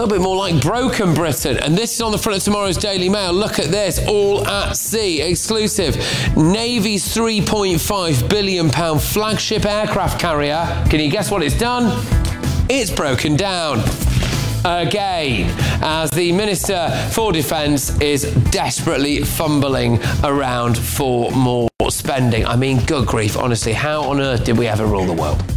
little bit more like broken Britain. And this is on the front of tomorrow's Daily Mail. Look at this, all at sea, exclusive. Navy's £3.5 billion flagship aircraft carrier. Can you guess what it's done? It's broken down again, as the Minister for Defence is desperately fumbling around for more spending. I mean, good grief, honestly, how on earth did we ever rule the world?